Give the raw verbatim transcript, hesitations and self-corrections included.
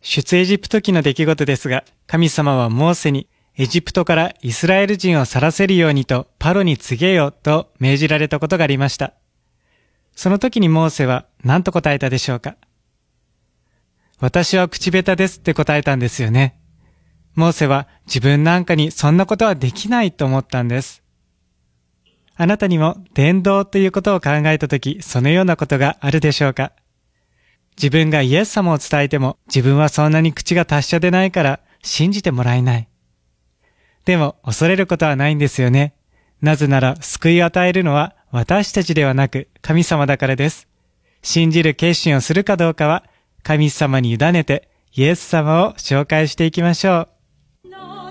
出エジプト記の出来事ですが、神様はモーセにエジプトからイスラエル人を去らせるようにとパロに告げよと命じられたことがありました。その時にモーセは何と答えたでしょうか。私は口下手ですって答えたんですよね。モーセは自分なんかにそんなことはできないと思ったんです。あなたにも伝道ということを考えたとき、そのようなことがあるでしょうか。自分がイエス様を伝えても、自分はそんなに口が達者でないから信じてもらえない。でも恐れることはないんですよね。なぜなら救いを与えるのは私たちではなく神様だからです。信じる決心をするかどうかは神様に委ねてイエス様を紹介していきましょう。